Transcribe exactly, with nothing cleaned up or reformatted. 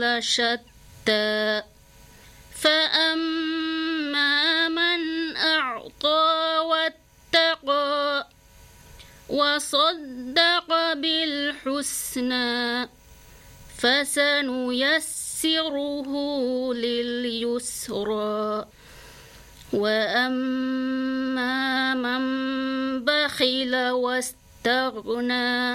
لشتى فأما من أعطى واتقى وصدق بالحسنى فسنيسره لليسرى وأما من بخل واستغنى